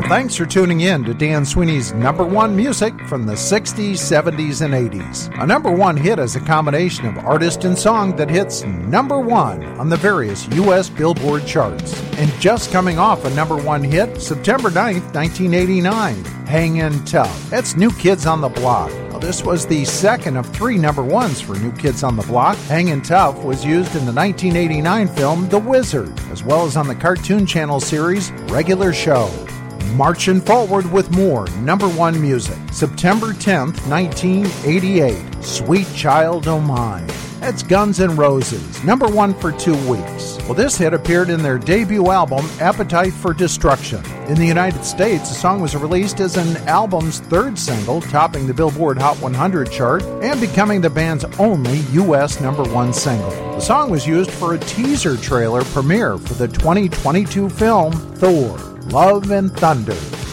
Thanks for tuning in to Dan Sweeney's number one music from the 60s, 70s, and 80s. A number one hit is a combination of artist and song that hits number one on the various U.S. Billboard charts. And just coming off a number one hit, September 9th, 1989, Hangin' Tough. That's New Kids on the Block. Now, this was the second of three number ones for New Kids on the Block. Hangin' Tough was used in the 1989 film The Wizard, as well as on the Cartoon Channel series Regular Show. Marching forward with more number one music. September 10th, 1988, Sweet Child O' Mine. That's Guns N' Roses, number one for 2 weeks. Well, this hit appeared in their debut album, Appetite for Destruction. In the United States, the song was released as an album's third single, topping the Billboard Hot 100 chart and becoming the band's only U.S. number one single. The song was used for a teaser trailer premiere for the 2022 film Thor: Love and Thunder.